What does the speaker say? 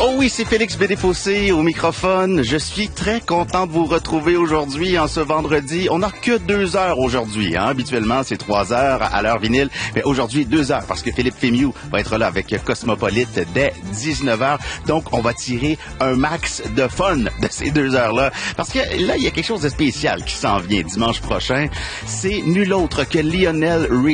Oh oui, c'est Félix Bédéfossé au microphone. Je suis très content de vous retrouver aujourd'hui en ce vendredi. On n'a que 2 heures aujourd'hui. Habituellement, c'est 3 heures à l'heure vinyle. Mais aujourd'hui, 2 heures parce que Philippe Fémiou va être là avec Cosmopolite dès 19 heures. Donc, on va tirer un max de fun de ces 2 heures-là. Parce que là, il y a quelque chose de spécial qui s'en vient dimanche prochain. C'est nul autre que Lionel Richie